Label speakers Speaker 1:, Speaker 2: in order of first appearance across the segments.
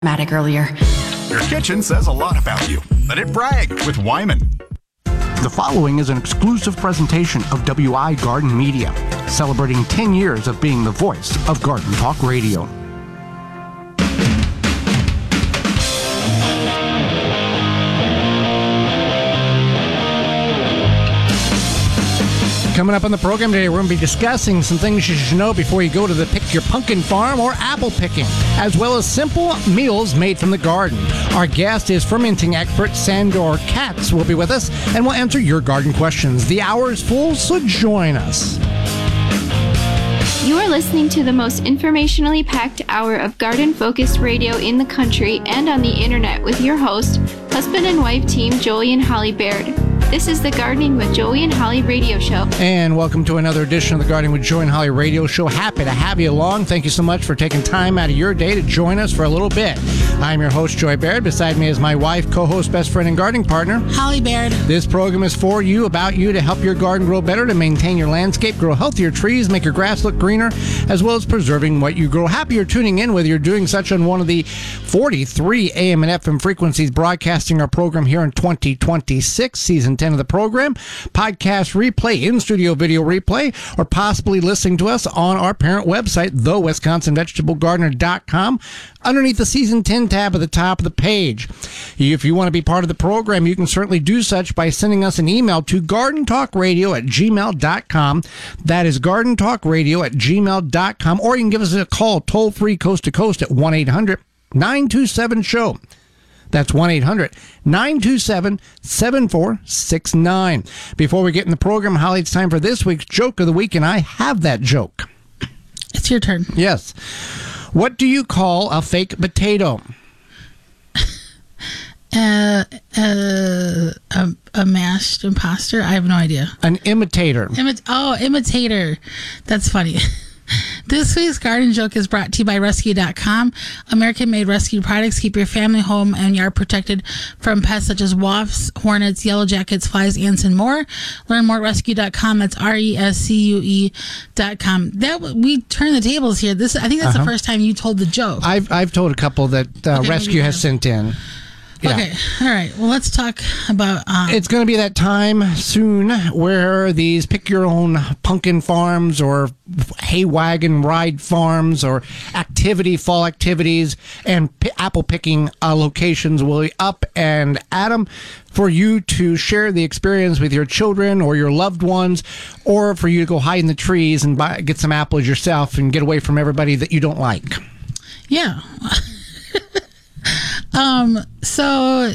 Speaker 1: earlier.
Speaker 2: Your kitchen says a lot about you. Let it brag with Wyman.
Speaker 3: The following is an exclusive presentation of WI Garden Media, celebrating 10 years of being the voice of Garden Talk Radio.
Speaker 4: Coming up on the program today, we're going to be discussing some things you should know before you go to the Pick Your Pumpkin Farm or apple picking, as well as simple meals made from the garden. Our guest is fermenting expert Sandor Katz will be with us, and we'll answer your garden questions. The hour is full, so join us.
Speaker 5: You are listening to the most informationally packed hour of garden-focused radio in the country and on the internet with your host, husband and wife team Joey and Holly Baird. This is the Gardening with Joey and Holly radio show.
Speaker 4: And welcome to another edition of the Gardening with Joey and Holly radio show. Happy to have you along. Thank you so much for taking time out of your day to join us for a little bit. I'm your host, Joy Baird. Beside me is my wife, co-host, best friend, and gardening partner,
Speaker 6: Holly Baird.
Speaker 4: This program is for you, about you, to help your garden grow better, to maintain your landscape, grow healthier trees, make your grass look greener, as well as preserving what you grow. Happy you're tuning in, whether you're doing such on one of the 43 AM and FM frequencies broadcasting our program here in 2026, season 10 of the program, podcast replay, in-studio video replay, or possibly listening to us on our parent website, thewisconsinvegetablegardener.com, underneath the season 10 tab at the top of the page. If you want to be part of the program, you can certainly do such by sending us an email to gardentalkradio@gmail.com. That is gardentalkradio@gmail.com, or you can give us a call toll-free coast to coast at 1-800-927-SHOW. That's 1-800-927-7469. Before we get in the program, Holly, it's time for this week's Joke of the Week, and I have that joke.
Speaker 6: It's your turn.
Speaker 4: Yes. What do you call a fake potato?
Speaker 6: A mashed imposter? I have no idea.
Speaker 4: An imitator.
Speaker 6: Imitator. That's funny. This week's garden joke is brought to you by Rescue.com. American-made rescue products keep your family, home, and yard protected from pests such as wasps, hornets, yellow jackets, flies, ants, and more. Learn more at Rescue.com. That's RESCUE.com. We turn the tables here. I think that's the first time you told the joke.
Speaker 4: I've told a couple that Rescue has sent in. Yeah.
Speaker 6: Okay, all right. Well, let's talk about...
Speaker 4: It's going to be that time soon where these pick-your-own pumpkin farms or hay wagon ride farms or fall activities and apple picking locations will be up and at 'em for you to share the experience with your children or your loved ones, or for you to go hide in the trees and get some apples yourself and get away from everybody that you don't like.
Speaker 6: Yeah. So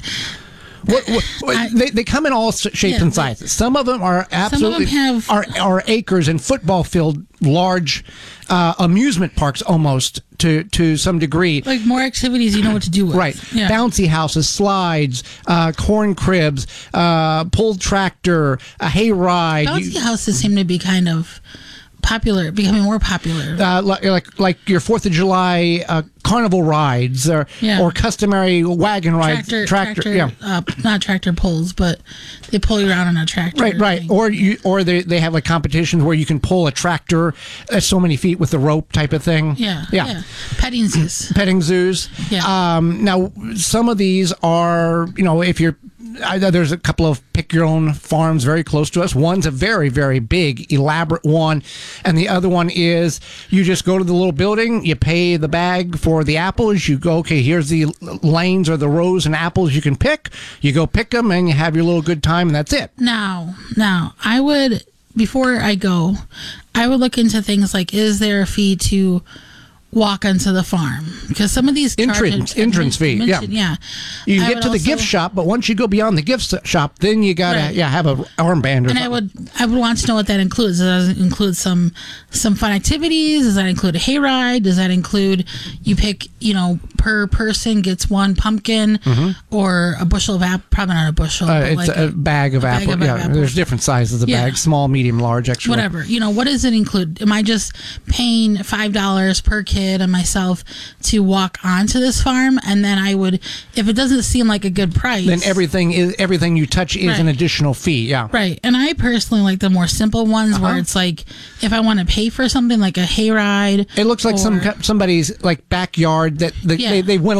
Speaker 4: they come in all shapes and sizes. Some of them are absolutely are acres and football field, large amusement parks almost to some degree.
Speaker 6: Like more activities you know what to do with.
Speaker 4: Right. Yeah. Bouncy houses, slides, corn cribs, pulled tractor, a hay ride.
Speaker 6: Bouncy houses seem to be kind of popular, becoming more popular.
Speaker 4: Like your 4th of July carnival rides or customary wagon rides. Tractor
Speaker 6: not tractor pulls, but they pull you around on a tractor.
Speaker 4: Right. Or they have like competitions where you can pull a tractor at so many feet with the rope type of thing.
Speaker 6: Yeah. Petting zoos.
Speaker 4: Yeah. Now some of these are, if you're there's a couple of pick-your-own farms very close to us. One's a very, very big, elaborate one, and the other one is you just go to the little building, you pay the bag for the apples, you go, okay, here's the lanes or the rows and apples you can pick. You go pick them, and you have your little good time, and that's it.
Speaker 6: Now, I would, before I go, I would look into things like, is there a fee to walk onto the farm? Because some of these
Speaker 4: entrance fee, yeah. You can get to the gift shop, but once you go beyond the gift shop, then you gotta have an armband.
Speaker 6: And I would want to know what that includes. Does that include some fun activities? Does that include a hayride? Does that include you pick per person gets one pumpkin or a bushel of apple? Probably not a bushel.
Speaker 4: It's like a bag of apple. There's different sizes of bags: small, medium, large, extra.
Speaker 6: Whatever. What does it include? Am I just paying $5 per kid and myself to walk onto this farm, and then I would, if it doesn't seem like a good price,
Speaker 4: then everything you touch is an additional fee. Yeah,
Speaker 6: right. And I personally like the more simple ones where it's like, if I want to pay for something like a hayride,
Speaker 4: it looks like somebody's like backyard that they went